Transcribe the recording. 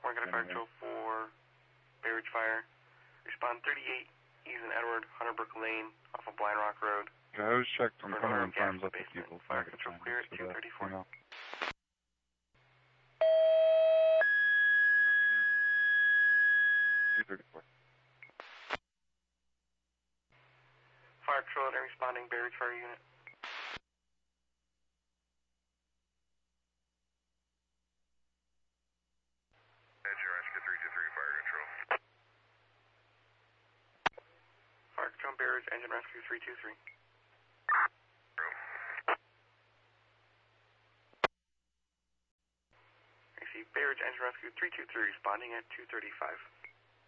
Got a fire control for Bay Ridge Fire. Respond 38, Eason Edward, Hunterbrook Lane, off of Blind Rock Road. Yeah, I was checked some Hunter times up with people. Fire control clear at 234. Fire control and responding Bay Ridge Fire unit. Engine Rescue 323, Fire Control. Fire control Bay Ridge, Engine Rescue 323. I see Bay Ridge Engine Rescue 323 responding at 235.